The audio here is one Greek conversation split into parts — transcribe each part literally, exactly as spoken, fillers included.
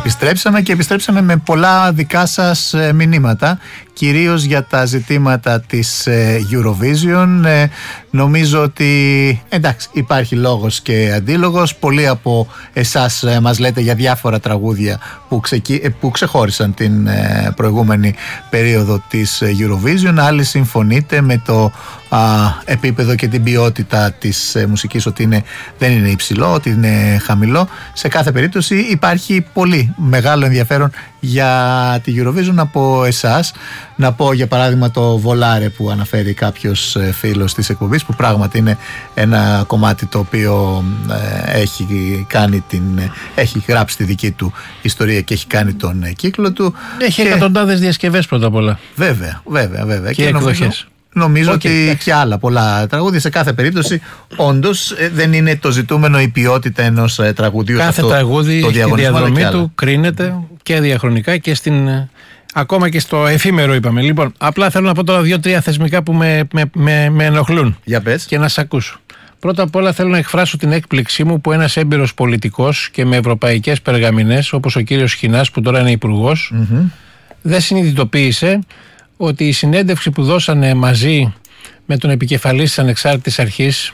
επιστρέψαμε και επιστρέψαμε με πολλά δικά σας μηνύματα, κυρίως για τα ζητήματα της Eurovision. Νομίζω ότι εντάξει, υπάρχει λόγος και αντίλογος. Πολλοί από εσάς μας λέτε για διάφορα τραγούδια που, ξεκι... που ξεχώρισαν την προηγούμενη περίοδο της Eurovision. Άλλοι συμφωνείτε με το α, επίπεδο και την ποιότητα της μουσικής, ότι είναι, δεν είναι υψηλό, ότι είναι χαμηλό. Σε κάθε περίπτωση υπάρχει πολύ μεγάλο ενδιαφέρον για τη Eurovision από εσάς. Να πω για παράδειγμα το Volare που αναφέρει κάποιος φίλος της εκπομπής, που πράγματι είναι ένα κομμάτι το οποίο ε, έχει, κάνει την, έχει γράψει τη δική του ιστορία και έχει κάνει τον κύκλο του. Έχει και... εκατοντάδες διασκευές πρώτα απ' όλα. Βέβαια, βέβαια, βέβαια. Και, και εκδοχές. Νομίζω okay, ότι εντάξει. και άλλα πολλά τραγούδια. Σε κάθε περίπτωση, όντως δεν είναι το ζητούμενο η ποιότητα ενός τραγουδιού. Κάθε αυτό, τραγούδι το στη διαδρομή του κρίνεται και διαχρονικά και στην, ακόμα και στο εφήμερο, είπαμε. Λοιπόν, απλά θέλω να πω τώρα δύο-τρία θεσμικά που με, με, με, με ενοχλούν. Για πες. Και να σε ακούσω. Πρώτα απ' όλα θέλω να εκφράσω την έκπληξή μου που ένας έμπειρος πολιτικός και με ευρωπαϊκές περγαμηνές, όπως ο κύριος Χινάς που τώρα είναι υπουργός, mm-hmm. δεν συνειδητοποίησε ότι η συνέντευξη που δώσανε μαζί με τον επικεφαλής της Ανεξάρτητης Αρχής,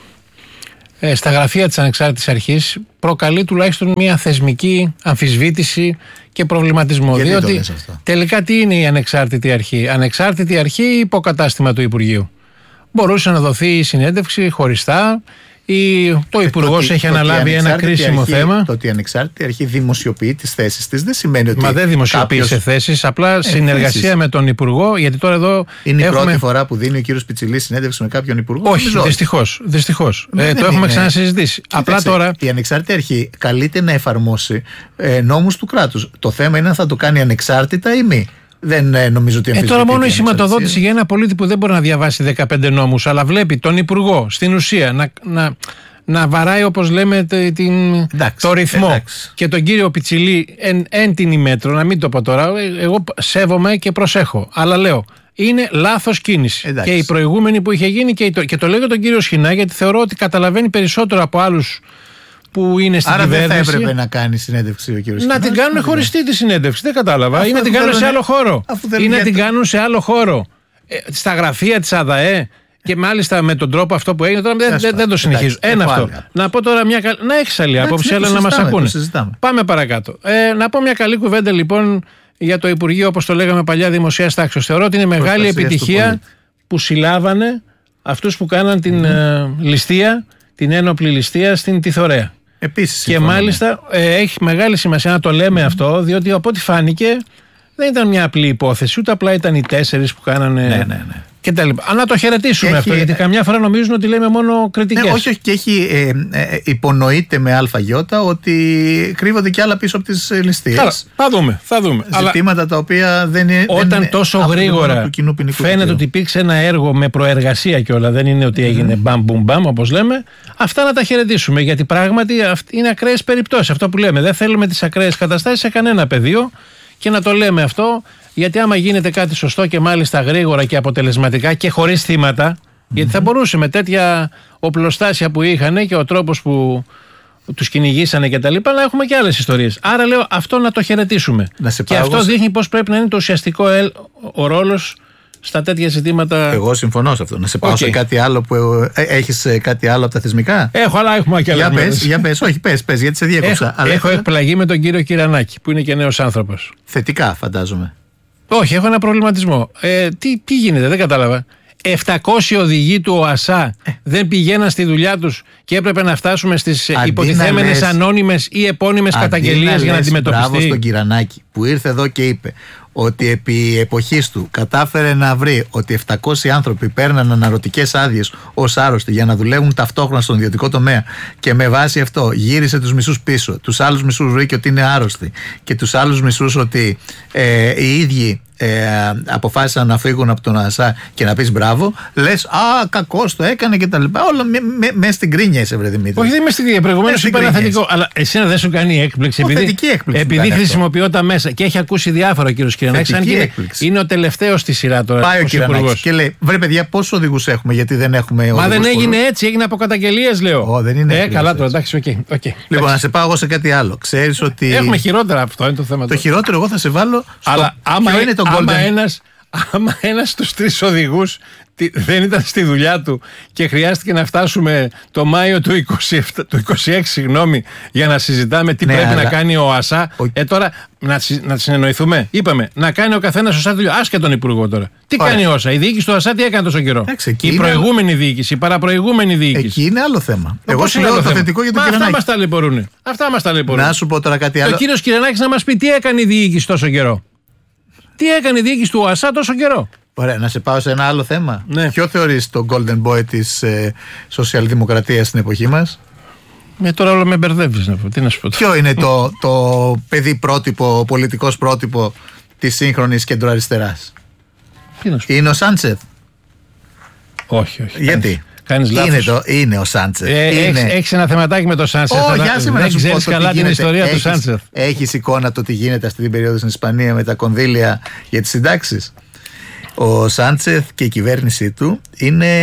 ε, στα γραφεία της Ανεξάρτητης Αρχής, προκαλεί τουλάχιστον μια θεσμική αμφισβήτηση και προβληματισμό. Γιατί διότι τελικά τι είναι η Ανεξάρτητη Αρχή? Ανεξάρτητη Αρχή ή υποκατάστημα του Υπουργείου? Μπορούσε να δοθεί η συνέντευξη χωριστά, ή το Υπουργός έχει το αναλάβει ένα κρίσιμο αρχή, θέμα. Το ότι η Ανεξάρτητη Αρχή δημοσιοποιεί τις θέσεις της δεν σημαίνει ότι. Μα δεν δημοσιοποιεί σε θέσεις, απλά ε, συνεργασία θέσεις. με τον Υπουργό. Γιατί τώρα εδώ. Είναι έχουμε... η πρώτη φορά που δίνει ο κύριος Πιτσιλής συνέντευξη με κάποιον Υπουργό. Όχι, δυστυχώς. Δυστυχώς. Ναι, ε, το έχουμε είναι... ξανασυζητήσει. Κοίταξε, απλά τώρα. Η Ανεξάρτητη Αρχή καλείται να εφαρμόσει ε, νόμους του κράτους. Το θέμα είναι αν θα το κάνει ανεξάρτητα ή μη. Δεν ε, νομίζω ότι ε, τώρα μόνο η σηματοδότηση για ένα πολίτη που δεν μπορεί να διαβάσει δεκαπέντε νόμους, αλλά βλέπει τον Υπουργό στην ουσία να, να, να βαράει, όπως λέμε, την, εντάξει, το ρυθμό. Εντάξει. Και τον κύριο Πιτσιλή εν, εν την ημέτρο, να μην το πω τώρα, εγώ σέβομαι και προσέχω. Αλλά λέω, είναι λάθος κίνηση. Εντάξει. Και η προηγούμενη που είχε γίνει και, το, και το λέω για τον κύριο Σχοινά, γιατί θεωρώ ότι καταλαβαίνει περισσότερο από άλλους που είναι στην Άρα κυβέρνηση. Άρα δεν θα έπρεπε να κάνει συνέντευξη ο κύριος Να την κάνουν χωριστή τη συνέντευξη. Δεν κατάλαβα. Αφού ή να την κάνουν σε άλλο χώρο. Ή να την κάνουν σε άλλο χώρο. Ε, στα γραφεία της ΑΔΑΕ. Και μάλιστα με τον τρόπο αυτό που έγινε. Τώρα δεν, δεν, δεν το συνεχίζω. Ένα αυτό. Άλλη. Να πω τώρα μια καλή. Να έχεις άλλη άποψη, αλλά να μας ακούνε. Πάμε παρακάτω. Ε, να πω μια καλή κουβέντα λοιπόν για το Υπουργείο, όπως το λέγαμε παλιά, Δημοσίας Τάξεως. Θεωρώ ότι είναι μεγάλη επιτυχία που συλλάβανε αυτούς που κάναν την mm-hmm. ληστεία, την ένοπλη ληστεία στην Τιθωρέα. Επίσης, και μάλιστα ε, έχει μεγάλη σημασία να το λέμε mm. αυτό, διότι από ό,τι φάνηκε δεν ήταν μια απλή υπόθεση, ούτε απλά ήταν οι τέσσερις που κάνανε. Ναι, ναι, ναι. Και τα λοιπά. Να το χαιρετήσουμε έχει, αυτό, γιατί καμιά φορά νομίζουν ότι λέμε μόνο κριτικές. Ναι, όχι, όχι, και έχει ε, ε, υπονοείται με αλφαγιώτα ότι κρύβονται κι άλλα πίσω από τις ληστείες. Καλά, θα δούμε, θα δούμε. Ζητήματα Αλλά τα οποία δεν είναι. Όταν δεν είναι τόσο γρήγορα φαίνεται ότι υπήρξε ένα έργο με προεργασία κιόλα, δεν είναι ότι έγινε mm. μπαμ μπουμ μπαμ όπως λέμε, αυτά να τα χαιρετήσουμε. Γιατί πράγματι είναι ακραίες περιπτώσεις. Αυτό που λέμε. Δεν θέλουμε τις ακραίες καταστάσεις σε κανένα πεδίο και να το λέμε αυτό. Γιατί άμα γίνεται κάτι σωστό και μάλιστα γρήγορα και αποτελεσματικά και χωρίς θύματα, mm-hmm. γιατί θα μπορούσε με τέτοια οπλοστάσια που είχαν και ο τρόπος που τους κυνηγήσανε και τα λοιπά, να έχουμε και άλλες ιστορίες. Άρα λέω αυτό να το χαιρετήσουμε. Να και αυτό εγώ... δείχνει πώς πρέπει να είναι το ουσιαστικό ελ, ο ρόλος στα τέτοια ζητήματα. Εγώ συμφωνώ σε αυτό. Να σε πάω okay. σε κάτι άλλο που ε, έχεις κάτι άλλο από τα θεσμικά. Έχω, αλλά έχουμε και άλλα. Για πες, για πες, όχι πες, πες, γιατί σε διέκοψα. Έχω, αλλά έχω εκπλαγεί με τον κύριο Κυρανάκη που είναι και νέος άνθρωπος. Θετικά φαντάζομαι. Όχι, έχω ένα προβληματισμό. Ε, τι, τι γίνεται, δεν κατάλαβα. επτακόσιοι οδηγοί του ΟΑΣΑ ε. δεν πηγαίναν στη δουλειά τους και έπρεπε να φτάσουμε στις αντί υποτιθέμενες λες, ανώνυμες ή επώνυμες καταγγελίες να για να αντιμετωπιστεί. Μπράβο στον Κυρανάκη που ήρθε εδώ και είπε ότι επί εποχής του κατάφερε να βρει ότι επτακόσιοι άνθρωποι παίρναν αναρωτικές άδειες ως άρρωστοι για να δουλεύουν ταυτόχρονα στον ιδιωτικό τομέα και με βάση αυτό γύρισε τους μισούς πίσω. Τους άλλους μισούς βρήκε ότι είναι άρρωστοι και τους άλλους μισούς ότι ε, οι ίδιοι ε, αποφάσισαν να φύγουν από τον ΟΑΣΑ και να πεις μπράβο, λες α, κακός το έκανε και τα λοιπά. Όλα μέσα με, με στην κρίνια είσαι, βρε Δημήτρη. Όχι, δεν είμαι στην κρίνια. Προηγουμένως είπα ένα θετικό. Αλλά εσένα δεν σου κάνει έκπληξη. Επειδή, έκπληξη επειδή χρησιμοποιώ τα μέσα και έχει ακούσει διάφορα ο κύριος Κυρανάκης. Αν είναι, είναι ο τελευταίος στη σειρά τώρα. Πάει ο Κυρανάκης και λέει: βρε παιδιά, πόσους οδηγούς έχουμε, γιατί δεν έχουμε. Μα δεν έγινε έτσι, έγινε από καταγγελίες, λέω. Ω, δεν είναι ε, καλά τώρα, εντάξει, οκ. Okay, okay, λοιπόν, να σε πάω εγώ σε κάτι άλλο. Ξέρεις ότι. Έχουμε χειρότερα, αυτό είναι το θέμα. Το χειρότερο, εγώ θα σε βάλω. Στο... Αλλά άμα, είναι το άμα ένας, άμα ένας στους τρεις οδηγούς δεν ήταν στη δουλειά του και χρειάστηκε να φτάσουμε το Μάιο του είκοσι επτά, του είκοσι έξι συγγνώμη, για να συζητάμε τι ναι, πρέπει αλλά... να κάνει ο ΟΑΣΑ. Ο... Ε, τώρα να, να συνεννοηθούμε. Είπαμε να κάνει ο καθένας σωστά δουλειά. Άσε και τον Υπουργό τώρα. Τι Ωραία. κάνει ο ΟΑΣΑ, η διοίκηση του ΟΑΣΑ τι έκανε τόσο καιρό. Έξε, η προηγούμενη διοίκηση, η παραπροηγούμενη διοίκηση. Εκεί είναι άλλο θέμα. Εγώ σου λέω το θετικό για τον Κυρανάκη. Αυτά μας ταλαιπωρούν. Αυτά μας ταλαιπωρούν. Να σου πω τώρα κάτι άλλο. Ο κύριος Κυρανάκης να μας πει τι έκανε η διοίκηση τόσο καιρό. Τι έκανε η διοίκηση του ΟΑΣΑ τόσο καιρό. Ωραία, να σε πάω σε ένα άλλο θέμα. Ναι. Ποιο θεωρείς το golden boy της ε, σοσιαλδημοκρατίας στην εποχή μας? Ε, τώρα όλο με μπερδεύεις να πω. Τι να σου πω. Ποιο είναι το, το παιδί πρότυπο, ο πολιτικός πρότυπο της σύγχρονης κεντροαριστεράς? Τι να σου πω. Είναι ο Σάντσεθ? Όχι, όχι. Γιατί? Κάνεις λάθος. Είναι, το, είναι ο Σάντσεθ. Ε, είναι... Έχεις ένα θεματάκι με τον Σάντσεθ. Oh, να... Δεν ξέρεις καλά την ιστορία έχεις, του Σάντσεθ. Έχεις εικόνα το τι γίνεται αυτή την περίοδο στην Ισπανία με τα κονδύλια για τις συντάξεις? Ο Σάντσεθ και η κυβέρνησή του είναι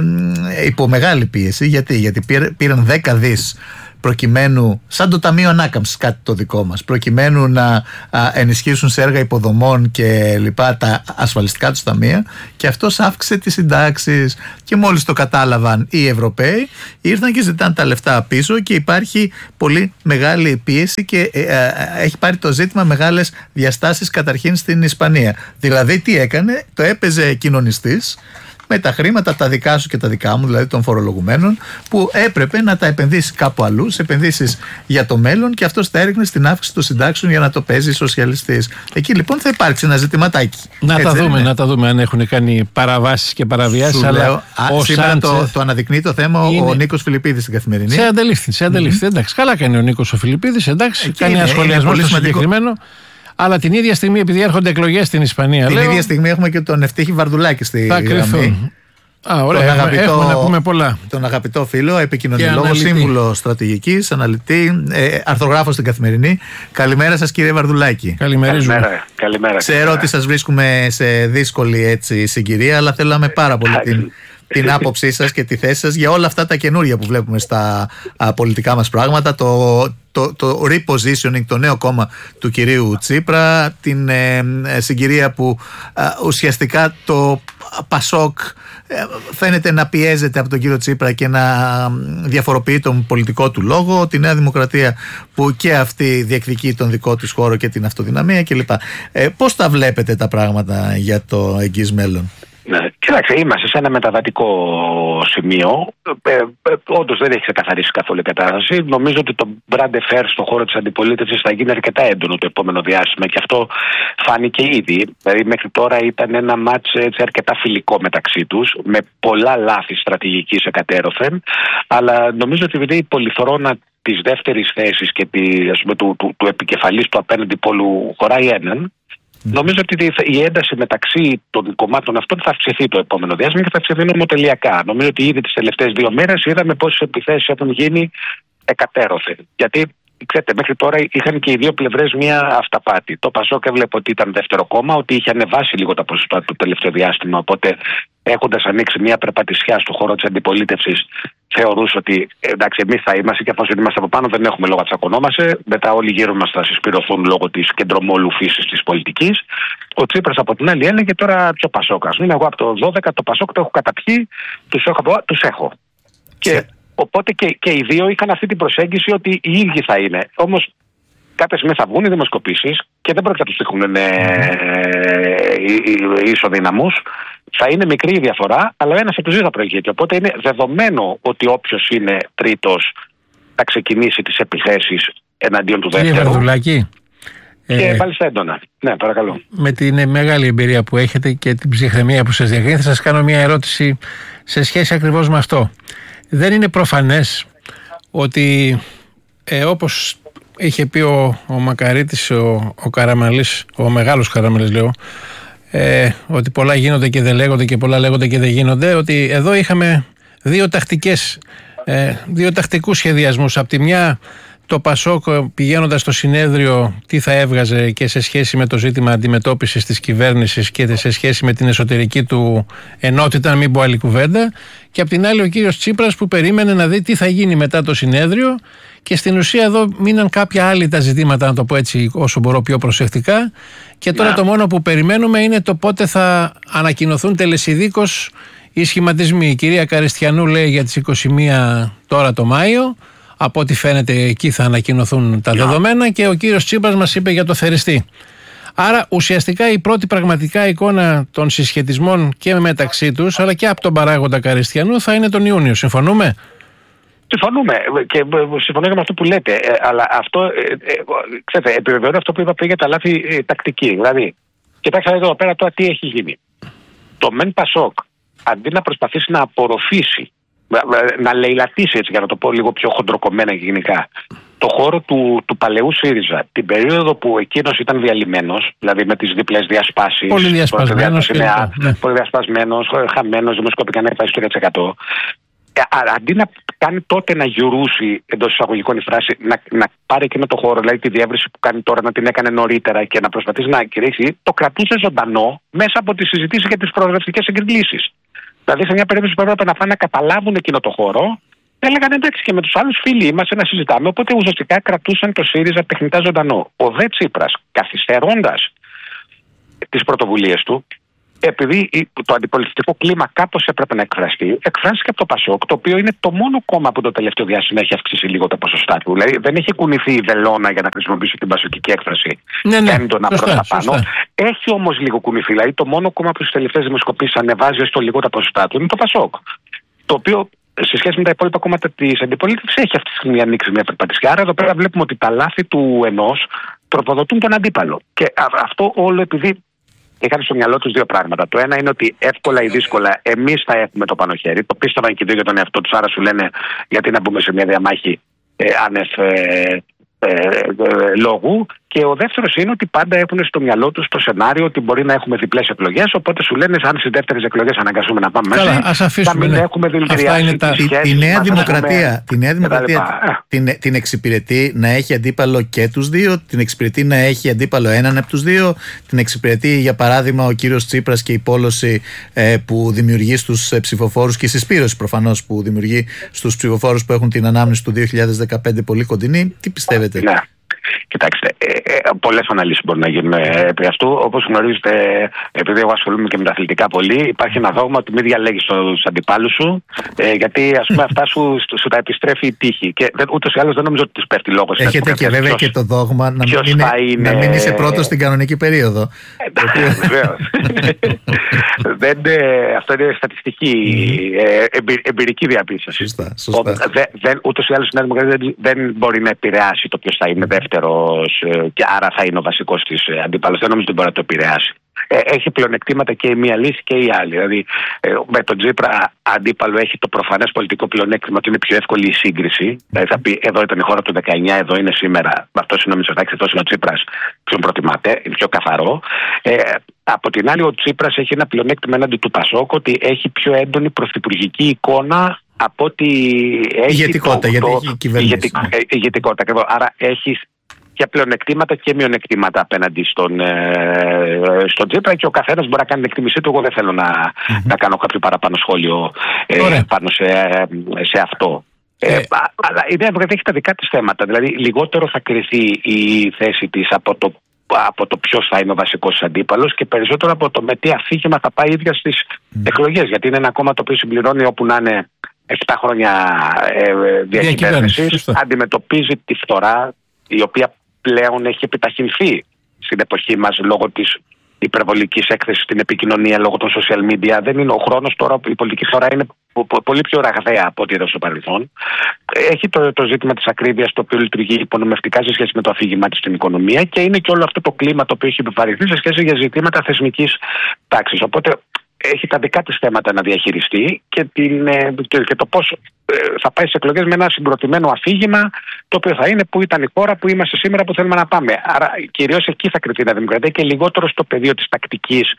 υπό μεγάλη πίεση. Γιατί, Γιατί πήραν δέκα δις προκειμένου, σαν το Ταμείο Ανάκαμψης, κάτι το δικό μας, προκειμένου να α, ενισχύσουν σε έργα υποδομών και λοιπά τα ασφαλιστικά τους ταμεία, και αυτός αύξησε τις συντάξεις. Και μόλις το κατάλαβαν οι Ευρωπαίοι, ήρθαν και ζητάνε τα λεφτά πίσω, και υπάρχει πολύ μεγάλη πίεση και ε, ε, έχει πάρει το ζήτημα μεγάλες διαστάσεις καταρχήν στην Ισπανία. Δηλαδή τι έκανε? Το έπαιζε κοινωνιστής με τα χρήματα τα δικά σου και τα δικά μου, δηλαδή των φορολογουμένων, που έπρεπε να τα επενδύσει κάπου αλλού, σε επενδύσεις για το μέλλον, και αυτός τα έριχνε στην αύξηση των συντάξεων για να το παίζει σοσιαλιστής. Εκεί λοιπόν θα υπάρξει ένα ζητηματάκι. Να Έτσι, τα δούμε, είναι. να τα δούμε αν έχουν κάνει παραβάσεις και παραβιάσεις. Σου αλλά λέω, ο σήμερα Σάντσεθ το, το αναδεικνύει το θέμα είναι... ο Νίκος Φιλιππίδης στην Καθημερινή. Σε αντελήφθη, σε αντελήφθη. Mm-hmm. Εντάξει, καλά κάνει ο Νίκος ο Φιλιππίδης, εντάξει, Εκεί κάνει είναι, ένα σχολιασμό στο συγκεκριμένο. Αλλά την ίδια στιγμή, επειδή έρχονται εκλογές στην Ισπανία. Την λέω, ίδια στιγμή έχουμε και τον Ευτύχη Βαρδουλάκη στη γραμμή. Α, ωραία, τον έχουμε, αγαπητό, έχουμε να πούμε πολλά. Τον αγαπητό φίλο, επικοινωνιολόγο, σύμβουλο στρατηγικής, αναλυτή, ε, αρθρογράφο στην Καθημερινή. Καλημέρα σας, κύριε Βαρδουλάκη. Καλημέρα. Καλημέρα. Ξέρω ότι σας βρίσκουμε σε δύσκολη έτσι, συγκυρία, αλλά θέλαμε πάρα πολύ την, την άποψή σας και τη θέση σας για όλα αυτά τα καινούργια που βλέπουμε στα α, πολιτικά μας πράγματα. Το, το, το repositioning, το νέο κόμμα του κυρίου Τσίπρα, την ε, ε, συγκυρία που ε, ουσιαστικά το Πασόκ φαίνεται να πιέζεται από τον κύριο Τσίπρα και να διαφοροποιεί τον πολιτικό του λόγο, τη Νέα Δημοκρατία που και αυτή διεκδικεί τον δικό της χώρο και την αυτοδυναμία κλπ. Ε, πώς τα βλέπετε τα πράγματα για το εγγύς μέλλον? Ναι, κοίταξε, είμαστε σε ένα μεταβατικό σημείο. Ε, ε, όντως δεν έχει ξεκαθαρίσει καθόλου η κατάσταση. Νομίζω ότι το brand fair στον χώρο της αντιπολίτευσης θα γίνει αρκετά έντονο το επόμενο διάστημα, και αυτό φάνηκε ήδη. Δηλαδή, μέχρι τώρα ήταν ένα μάτς έτσι, αρκετά φιλικό μεταξύ τους, με πολλά λάθη στρατηγικής εκατέρωθεν. Αλλά νομίζω ότι επειδή η πολυθρόνα της δεύτερης θέσης και τη, ας πούμε, του, του, του επικεφαλής του απέναντι πόλου χωράει έναν, νομίζω ότι η ένταση μεταξύ των κομμάτων αυτών θα αυξηθεί το επόμενο διάστημα και θα αυξηθεί νομοτελειακά. Νομίζω ότι ήδη τις τελευταίες δύο μέρες είδαμε πόσες επιθέσεις έχουν γίνει εκατέρωθεν. Γιατί, ξέρετε, μέχρι τώρα είχαν και οι δύο πλευρές μία αυταπάτη. Το Πασόκ έβλεπε ότι ήταν δεύτερο κόμμα, ότι είχε ανεβάσει λίγο τα ποσοστά του τελευταίο διάστημα. Οπότε, έχοντας ανοίξει μία περπατησιά στον χώρο της αντιπολίτευσης, θεωρούσε ότι εντάξει, εμείς θα είμαστε, και αφού είμαστε από πάνω, δεν έχουμε λόγο να τσακωνόμαστε. Μετά όλοι γύρω μας θα συσπηρωθούν λόγω της κεντρομόλου φύσης της πολιτικής. Ο Τσίπρας από την άλλη έλεγε τώρα πιο Πασόκ. Ας πούμε, εγώ από το δώδεκα το Πασόκ το έχω καταπιεί, τους έχω. Τους έχω. Και οπότε και, και οι δύο είχαν αυτή την προσέγγιση ότι οι ίδιοι θα είναι. Όμως κάποια στιγμή θα βγουν οι δημοσκοπήσεις και δεν πρόκειται να τους τύχουν οι ισοδύναμους. Θα είναι μικρή η διαφορά, αλλά ένας από τους δύο θα προηγείται. Οπότε είναι δεδομένο ότι όποιος είναι τρίτος θα ξεκινήσει τις επιθέσεις εναντίον του δεύτερου. Κύριε Βαρδουλάκη. Και ε, πάλι στα έντονα. Ναι, παρακαλώ. Με την μεγάλη εμπειρία που έχετε και την ψυχραιμία που σας διακρίνει, θα σας κάνω μια ερώτηση σε σχέση ακριβώς με αυτό. Δεν είναι προφανές ότι ε, όπως είχε πει ο, ο Μακαρίτης, ο, ο Καραμαλής, ο μεγάλος Καραμαλής λέω, ε, ότι πολλά γίνονται και δεν λέγονται και πολλά λέγονται και δεν γίνονται, ότι εδώ είχαμε δύο τακτικές, ε, δύο τακτικούς σχεδιασμούς. Απ' τη μια το Πασόκ πηγαίνοντας στο συνέδριο τι θα έβγαζε και σε σχέση με το ζήτημα αντιμετώπισης της κυβέρνησης και σε σχέση με την εσωτερική του ενότητα, να μην πω άλλη κουβέντα, και απ' την άλλη ο κύριος Τσίπρας που περίμενε να δει τι θα γίνει μετά το συνέδριο, και στην ουσία εδώ μείναν κάποια άλλη τα ζητήματα, να το πω έτσι όσο μπορώ πιο προσεκτικά, και τώρα yeah. το μόνο που περιμένουμε είναι το πότε θα ανακοινωθούν τελεσιδίκως οι σχηματισμοί. Η κυρία Καριστιανού λέει για τις είκοσι μία τώρα το Μάιο. Από ό,τι φαίνεται εκεί θα ανακοινωθούν τα δεδομένα, και ο κύριος Τσίπρας μας είπε για το θεριστή. Άρα ουσιαστικά η πρώτη πραγματικά εικόνα των συσχετισμών και μεταξύ τους, αλλά και από τον παράγοντα Καριστιανού, θα είναι τον Ιούνιο. Συμφωνούμε? Συμφωνούμε και συμφωνώ με αυτό που λέτε, ε, αλλά αυτό, ε, ε, ξέρετε, επιβεβαιώνω αυτό που είπα πριν για τα λάθη ε, τακτική. Δηλαδή, κοιτάξτε εδώ πέρα τώρα τι έχει γίνει. Το ΜΕΝ Πασόκ, αντί να προσπαθήσει να απορροφήσει, να λαιλατήσει, έτσι για να το πω λίγο πιο χοντροκομμένα και γενικά, το χώρο του, του παλαιού ΣΥΡΙΖΑ, την περίοδο που εκείνος ήταν διαλυμένος, δηλαδή με τις διπλές διασπάσεις, πολύ διασπασμένος, ναι. πολύ διασπασμένος, χαμένος, δημοσκοπικά να πάει στο τρία τοις εκατό. Αντί να κάνει τότε να γιουρούσει, εντός εισαγωγικών η φράση, να, να πάρει εκείνο το χώρο, δηλαδή τη διεύρυνση που κάνει τώρα, να την έκανε νωρίτερα και να προσπαθήσει να κηρύξει, το κρατούσε ζωντανό μέσα από τις συζητήσεις για τις προοδευτικές εκκλήσεις. Δηλαδή, σε μια περίπτωση που έπρεπε να φάνε να καταλάβουν εκείνο το χώρο, έλεγαν εντάξει και με τους άλλους φίλοι είμαστε να συζητάμε. Οπότε ουσιαστικά κρατούσαν το ΣΥΡΙΖΑ τεχνητά ζωντανό. Ο δε Τσίπρας, καθυστερώντας τις πρωτοβουλίες του, επειδή το αντιπολιτευτικό κλίμα κάπως έπρεπε να εκφραστεί, εκφράστηκε από το Πασόκ, το οποίο είναι το μόνο κόμμα που το τελευταίο διάστημα έχει αυξήσει λίγο τα ποσοστά του. Δηλαδή δεν έχει κουνηθεί η βελόνα, για να χρησιμοποιήσω την πασοκική έκφραση, ναι, ναι, έντονα προς τα πάνω. Σωστά. Έχει όμως λίγο κουνηθεί. Δηλαδή το μόνο κόμμα που στις τελευταίες δημοσκοπήσεις ανεβάζει έστω λίγο τα ποσοστά του είναι το Πασόκ. Το οποίο σε σχέση με τα υπόλοιπα κόμματα της αντιπολίτευσης έχει αυτή τη στιγμή ανοίξει μια περπατησιά. Άρα εδώ πέρα βλέπουμε ότι τα λάθη του ενός τροφοδοτούν τον αντίπαλο. Και αυτό όλο επειδή είχαν στο μυαλό τους δύο πράγματα. Το ένα είναι ότι εύκολα ή δύσκολα εμείς θα έχουμε το πάνω χέρι. Το πίστευαν και οι δύο για τον εαυτό τους, άρα σου λένε γιατί να μπούμε σε μια διαμάχη ε, άνευ ε, ε, ε, λόγου. Και ο δεύτερος είναι ότι πάντα έχουν στο μυαλό τους το σενάριο ότι μπορεί να έχουμε διπλές εκλογές. Οπότε σου λένε, αν στις δεύτερες εκλογές αναγκαστούμε να πάμε Καλά, μέσα, ας αφήσουμε, θα μην ναι. έχουμε δηλητηριάσει τα... τη, τη Νέα Δημοκρατία, έχουμε... τη Νέα Δημοκρατία την, την εξυπηρετεί να έχει αντίπαλο και τους δύο, την εξυπηρετεί να έχει αντίπαλο έναν από τους δύο, την εξυπηρετεί για παράδειγμα ο κύριος Τσίπρας και η πόλωση ε, που δημιουργεί στους ε, ψηφοφόρους και η συσπήρωση προφανώς που δημιουργεί στους ψηφοφόρους που έχουν την ανάμνηση του δύο χιλιάδες δεκαπέντε πολύ κοντινή. Τι πιστεύετε? Ναι. Κοιτάξτε, ε, ε, πολλές αναλύσεις μπορούν να γίνουν επί αυτού. Όπως γνωρίζετε, επειδή εγώ ασχολούμαι και με τα αθλητικά πολύ, υπάρχει ένα δόγμα ότι μην διαλέγεις τους αντιπάλους σου, ε, γιατί ας πούμε αυτά σου, σου τα επιστρέφει η τύχη. Και δεν, ούτως ή άλλως δεν νομίζω ότι τους πέφτει λόγος. Έχετε και βέβαια ποιος, και το δόγμα να μην, είναι, είναι... να μην είσαι πρώτος στην κανονική περίοδο. Βεβαίως. Αυτό είναι στατιστική, ε, εμπειρ, εμπειρική διαπίστωση. Σωστά, σωστά. Δε, δεν, ούτως ή άλλως η Νέα Δημοκρατία δεν μπορεί να επηρεάσει το ποιος θα είναι δεύτερο. Και άρα θα είναι ο βασικός της αντίπαλος. Δεν νομίζω ότι μπορεί να το επηρεάσει. Έχει πλεονεκτήματα και η μία λύση και η άλλη. Δηλαδή, με τον Τσίπρα αντίπαλο έχει το προφανές πολιτικό πλεονέκτημα ότι είναι πιο εύκολη η σύγκριση. Δηλαδή, θα πει εδώ ήταν η χώρα του δεκαεννιά, εδώ είναι σήμερα. Αυτό είναι ο Μητσοτάκης, αυτό είναι ο Τσίπρας. Ποιον προτιμάτε, είναι πιο καθαρό. Ε, από την άλλη, ο Τσίπρας έχει ένα πλεονέκτημα έναντι του Πασόκ ότι έχει πιο έντονη πρωθυπουργική εικόνα από ότι έχει. Ηγετικότητα, γιατί το, έχει κυβέρνηση. Ηγετικότητα, ακριβώς. Άρα έχει και πλεονεκτήματα και μειονεκτήματα απέναντι στον, ε, στον Τσίπρα και ο καθένας μπορεί να κάνει την εκτίμησή του. Εγώ δεν θέλω να, mm-hmm. να κάνω κάποιο παραπάνω σχόλιο ε, πάνω σε, σε αυτό. Ε, ε, αλλά η Νέα Δημοκρατία έχει τα δικά της θέματα. Δηλαδή λιγότερο θα κριθεί η θέση της από το, από το ποιος θα είναι ο βασικός αντίπαλος και περισσότερο από το με τι αφήγημα θα πάει η ίδια στις mm-hmm. εκλογές. Γιατί είναι ένα κόμμα το οποίο συμπληρώνει όπου να είναι επτά χρόνια ε, διακυβέρνησης, αντιμετωπίζει τη φθορά η οποία πλέον έχει επιταχυνθεί στην εποχή μας λόγω της υπερβολικής έκθεσης στην επικοινωνία, λόγω των social media. Δεν είναι ο χρόνος τώρα, η πολιτική φορά είναι πολύ πιο ραγδαία από ό,τι ήταν στο παρελθόν. Έχει το, το ζήτημα της ακρίβειας, το οποίο λειτουργεί υπονομευτικά σε σχέση με το αφήγημά της στην οικονομία και είναι και όλο αυτό το κλίμα το οποίο έχει επιβαρυνθεί σε σχέση για ζητήματα θεσμικής τάξης. Οπότε έχει τα δικά της θέματα να διαχειριστεί και, την, και, και το πώς θα πάει σε εκλογές με ένα συγκροτημένο αφήγημα το οποίο θα είναι που ήταν η χώρα που είμαστε σήμερα που θέλουμε να πάμε. Άρα κυρίως εκεί θα κριθεί η Νέα Δημοκρατία και λιγότερο στο πεδίο της τακτικής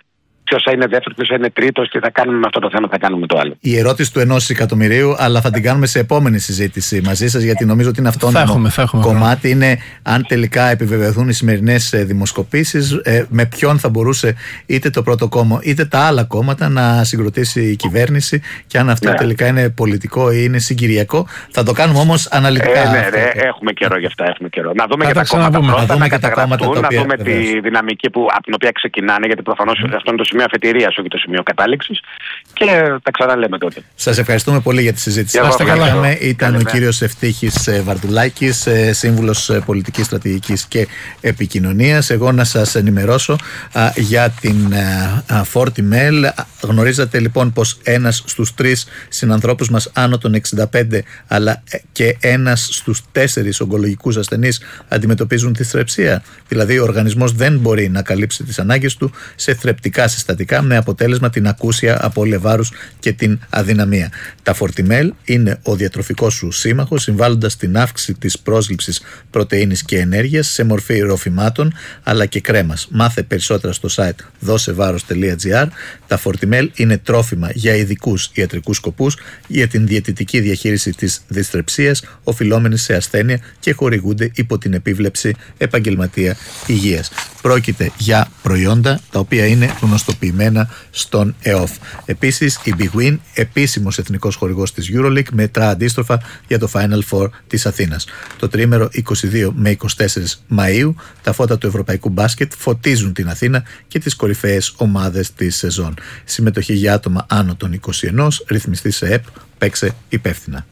ποιος θα είναι δεύτερος, ποιος θα είναι τρίτος, τι θα κάνουμε με αυτό το θέμα, θα κάνουμε το άλλο. Η ερώτηση του ενός εκατομμυρίου, αλλά θα την κάνουμε σε επόμενη συζήτηση μαζί σας, γιατί νομίζω ότι είναι αυτόνομο κομμάτι. Είναι αν τελικά επιβεβαιωθούν οι σημερινές δημοσκοπήσεις, ε, με ποιον θα μπορούσε είτε το πρώτο κόμμα είτε τα άλλα κόμματα να συγκροτήσει η κυβέρνηση, και αν αυτό ναι. τελικά είναι πολιτικό ή είναι συγκυριακό. Θα το κάνουμε όμως αναλυτικά. Ε, ναι, ναι, έχουμε καιρό γι' αυτά. Έχουμε καιρό. Να δούμε και τα κόμματα πρώτα, να, να καταγραφούν, να δούμε βεβαίως. Τη δυναμική που, από την οποία ξεκινάνε, γιατί προφανώς mm. αυτό είναι το σημείο αφετηρίας, όχι το σημείο κατάληξης. Και τα ξαναλέμε τότε. Σας ευχαριστούμε πολύ για τη συζήτηση. Σας καλά. Ήταν Καλή, ο κύριος Ευτύχης Βαρδουλάκης, σύμβουλος πολιτικής στρατηγικής και επικοινωνίας. Εγώ να σας ενημερώσω α, για την Fortimail. Γνωρίζατε λοιπόν πως ένας στους τρεις συνανθρώπους μας άνω των εξήντα πέντε, αλλά και ένας στους τέσσερις ογκολογικούς ασθενείς αντιμετωπίζουν τη θρεψία. Δηλαδή ο οργανισμός δεν μπορεί να καλύψει τις ανάγκες του σε θρεπτικά συστατικά, με αποτέλεσμα την ακούσια απώλεια βάρους και την αδυναμία. Τα Fortimail είναι ο διατροφικός σου σύμμαχος, συμβάλλοντας στην αύξηση της πρόσληψης πρωτεΐνης και ενέργειας σε μορφή ροφημάτων αλλά και κρέμας. Μάθε περισσότερα στο site δώσεβάρος τελεία τζι άρ. Τα Fortimail είναι τρόφιμα για ειδικούς ιατρικούς σκοπούς για την διαιτητική διαχείριση της δυσθρεψίας οφειλόμενης σε ασθένεια και χορηγούνται υπό την επίβλεψη επαγγελματία υγείας. Πρόκειται για προϊόντα τα οποία είναι γνωστοποιημένα στον ΕΟΦ. Επίσης, η Big Win, επίσημος εθνικός χορηγός της EuroLeague, μετρά αντίστροφα για το Final Four της Αθήνας. Το τρίμερο είκοσι δύο με είκοσι τέσσερα Μαΐου, τα φώτα του ευρωπαϊκού μπάσκετ φωτίζουν την Αθήνα και τις κορυφαίες ομάδες της σεζόν. Συμμετοχή για άτομα άνω των είκοσι ένα, ρυθμιστή σε ΕΠ, παίξε υπεύθυνα.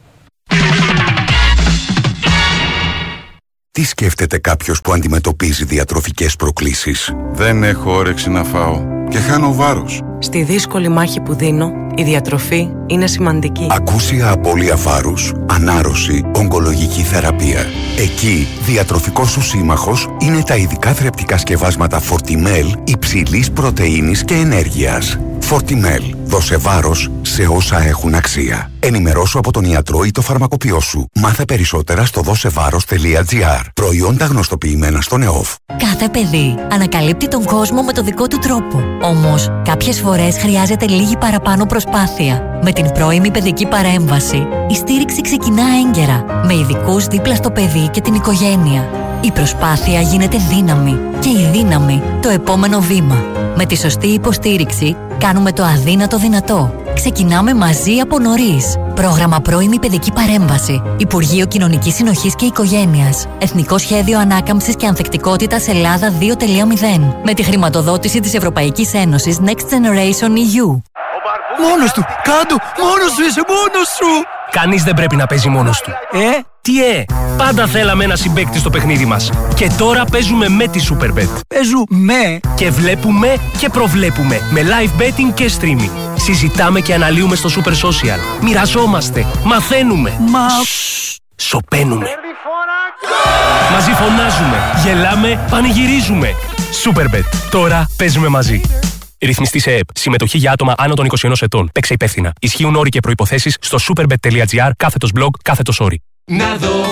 Τι σκέφτεται κάποιος που αντιμετωπίζει διατροφικές προκλήσεις? Δεν έχω όρεξη να φάω και χάνω βάρος. Στη δύσκολη μάχη που δίνω, η διατροφή είναι σημαντική. Ακούσια απώλεια βάρους, ανάρρωση, ογκολογική θεραπεία. Εκεί, διατροφικός σου σύμμαχος είναι τα ειδικά θρεπτικά σκευάσματα Fortimail υψηλής πρωτεΐνης και ενέργειας. Fortimail. Δώσε βάρος σε όσα έχουν αξία. Ενημερώσου από τον ιατρό ή το φαρμακοποιό σου. Μάθε περισσότερα στο δώσεβάρος τελεία τζι άρ. Προϊόντα γνωστοποιημένα στον ΕΟΦ. Κάθε παιδί ανακαλύπτει τον κόσμο με το δικό του τρόπο. Όμως, κάποιες φορές χρειάζεται λίγη παραπάνω προσπάθεια. Με την πρώιμη παιδική παρέμβαση, η στήριξη ξεκινά έγκαιρα, με ειδικούς δίπλα στο παιδί και την οικογένεια. Η προσπάθεια γίνεται δύναμη και η δύναμη το επόμενο βήμα. Με τη σωστή υποστήριξη, κάνουμε το αδύνατο δυνατό. Ξεκινάμε μαζί από νωρίς. Πρόγραμμα πρώιμη παιδική παρέμβαση. Υπουργείο Κοινωνικής Συνοχής και Οικογένειας. Εθνικό Σχέδιο Ανάκαμψης και Ανθεκτικότητας Ελλάδα δύο τελεία μηδέν. Με τη χρηματοδότηση της Ευρωπαϊκής Ένωσης Next Generation ι γιου. Μόνος του! Κάντο! Μόνος σου είσαι! Μόνος σου! Κανείς δεν πρέπει να παίζει μόνος του. Ε? Τι ε? Πάντα θέλαμε ένα συμπαίκτη στο παιχνίδι μας. Και τώρα παίζουμε με τη Superbet. Παίζουμε! Και βλέπουμε και προβλέπουμε. Με live betting και streaming. Συζητάμε και αναλύουμε στο Super Social. Μοιραζόμαστε. Μαθαίνουμε. Μα... Σοπαίνουμε. Μαζί φωνάζουμε. Γελάμε. Πανηγυρίζουμε. Superbet. Τώρα παίζουμε μαζί. Ρυθμιστή σε ΕΠ. Συμμετοχή για άτομα άνω των είκοσι ένα ετών. Παίξε υπεύθυνα. Ισχύουν όροι και προϋποθέσεις στο superbet τελεία τζι άρ κάθετος blog κάθετος όροι. Να δω